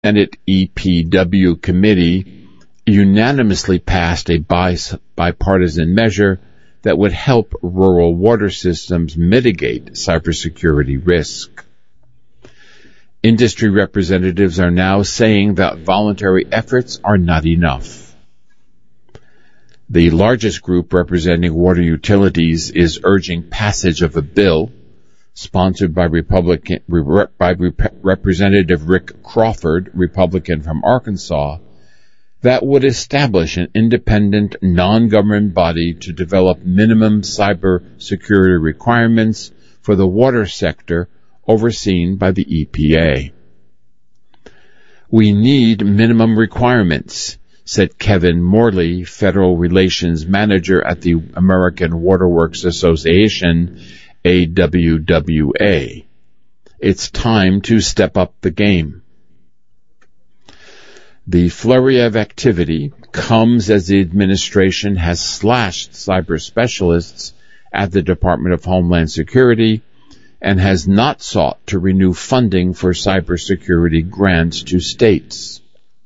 Senate EPW committee unanimously passed a bipartisan measure that would help rural water systems mitigate cybersecurity risk. Industry representatives are now saying that voluntary efforts are not enough. The largest group representing water utilities is urging passage of a bill sponsored by Representative Rick Crawford, Republican from Arkansas, that would establish an independent, non-government body to develop minimum cybersecurity requirements for the water sector overseen by the EPA. We need minimum requirements, said Kevin Morley, Federal Relations Manager at the American Waterworks Association, AWWA. It's time to step up the game. The flurry of activity comes as the administration has slashed cyber specialists at the Department of Homeland Security and has not sought to renew funding for cybersecurity grants to states.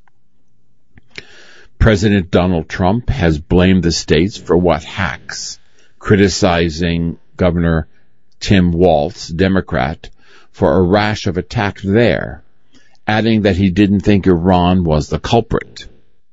President Donald Trump has blamed the states for what hacks, criticizing Governor Tim Walz, Democrat, for a rash of attacks there, adding that he didn't think Iran was the culprit.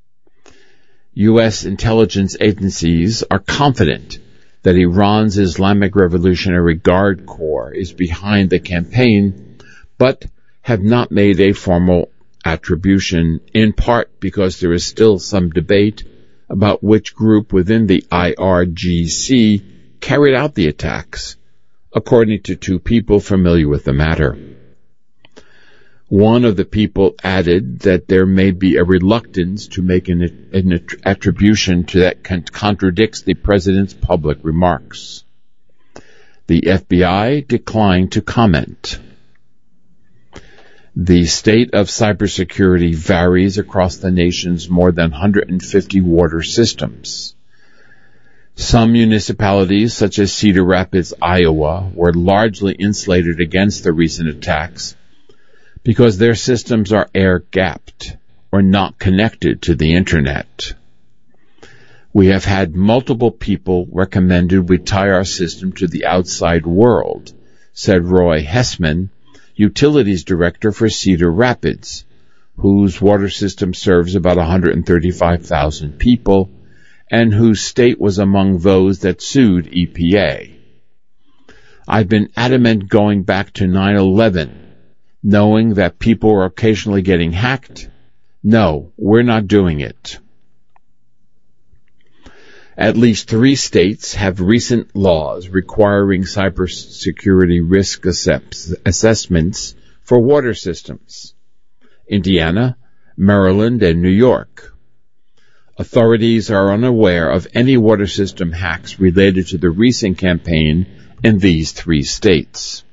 U.S. intelligence agencies are confident that Iran's Islamic Revolutionary Guard Corps is behind the campaign, but have not made a formal attribution, in part because there is still some debate about which group within the IRGC carried out the attacks, according to two people familiar with the matter. One of the people added that there may be a reluctance to make an attribution to that contradicts the president's public remarks. The FBI declined to comment. The state of cybersecurity varies across the nation's more than 150 water systems. Some municipalities, such as Cedar Rapids, Iowa, were largely insulated against the recent attacks because their systems are air-gapped or not connected to the Internet. We have had multiple people recommended we tie our system to the outside world, said Roy Hessman, Utilities Director for Cedar Rapids, whose water system serves about 135,000 people and whose state was among those that sued EPA. I've been adamant going back to 9/11, knowing that people are occasionally getting hacked. No, we're not doing it. At least 3 states have recent laws requiring cybersecurity risk assessments for water systems: Indiana, Maryland, and New York. Authorities are unaware of any water system hacks related to the recent campaign in these 3 states.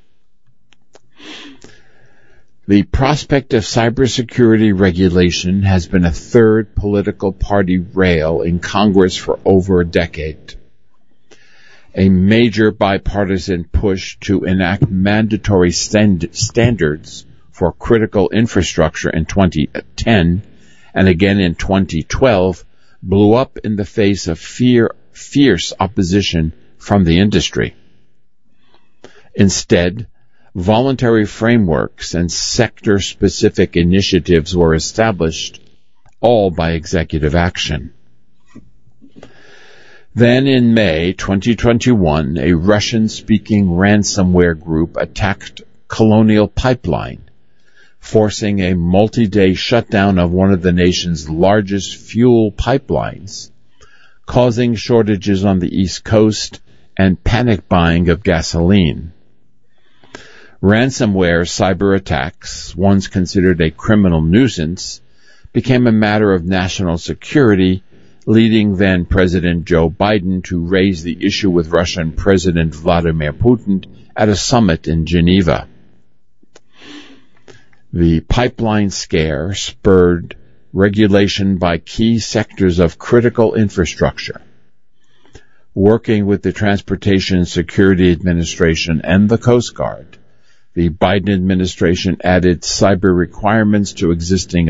The prospect of cybersecurity regulation has been a third political party rail in Congress for over a decade. A major bipartisan push to enact mandatory standards for critical infrastructure in 2010 and again in 2012 blew up in the face of fierce opposition from the industry. Instead, voluntary frameworks and sector-specific initiatives were established, all by executive action. Then in May 2021, a Russian-speaking ransomware group attacked Colonial Pipeline, forcing a multi-day shutdown of one of the nation's largest fuel pipelines, causing shortages on the East Coast and panic buying of gasoline. Ransomware cyber attacks, once considered a criminal nuisance, became a matter of national security, leading then President Joe Biden to raise the issue with Russian President Vladimir Putin at a summit in Geneva. The pipeline scare spurred regulation by key sectors of critical infrastructure. Working with the Transportation Security Administration and the Coast Guard, The Biden administration added cyber requirements to existing